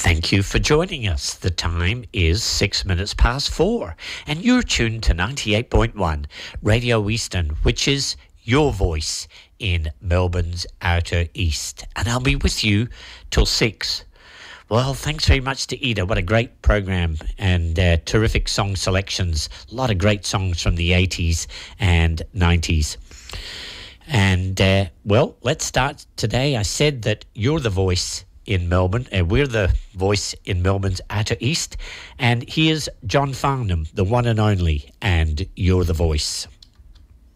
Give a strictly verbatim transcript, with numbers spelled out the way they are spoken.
Thank you for joining us. The time is six minutes past four, and you're tuned to ninety-eight point one Radio Eastern, which is your voice in Melbourne's Outer East. And I'll be with you till six. Well, thanks very much to Ida. What a great program and uh, terrific song selections. A lot of great songs from the eighties and nineties. And, uh, well, let's start today. I said that you're the voice in Melbourne, and we're the voice in Melbourne's Outer East. And here's John Farnham, the one and only, and You're the Voice.